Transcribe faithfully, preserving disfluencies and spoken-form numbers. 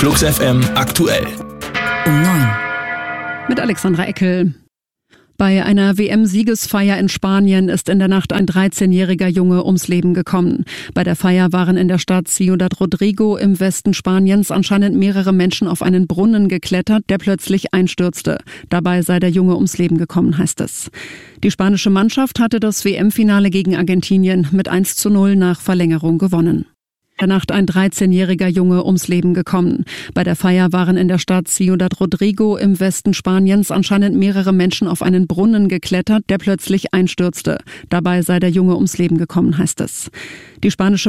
Flux F M aktuell. Um neun. Mit Alexandra Eckel. Bei einer W M-Siegesfeier in Spanien ist in der Nacht ein dreizehnjähriger Junge ums Leben gekommen. Bei der Feier waren in der Stadt Ciudad Rodrigo im Westen Spaniens anscheinend mehrere Menschen auf einen Brunnen geklettert, der plötzlich einstürzte. Dabei sei der Junge ums Leben gekommen, heißt es. Die spanische Mannschaft hatte das W M-Finale gegen Argentinien mit eins zu null nach Verlängerung gewonnen. In der Nacht ein dreizehnjähriger Junge ums Leben gekommen. Bei der Feier waren in der Stadt Ciudad Rodrigo im Westen Spaniens anscheinend mehrere Menschen auf einen Brunnen geklettert, der plötzlich einstürzte. Dabei sei der Junge ums Leben gekommen, heißt es. Die spanische